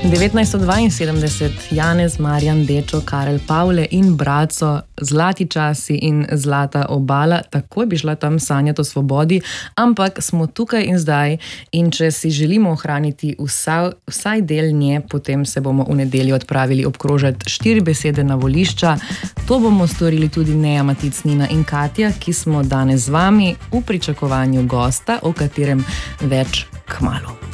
1972, Janez, Marjan, Dečo, Karel, Pavle in Braco, zlati časi in zlata obala, takoj bi šla tam sanjati o svobodi, ampak smo tukaj in zdaj in če si želimo ohraniti vsaj del nje, potem se bomo v nedeljo odpravili obkrožati 4 besede na volišča. To bomo storili tudi Neja, Matic, Nina in Katja, ki smo danes z vami v pričakovanju gosta, o katerem več kmalu.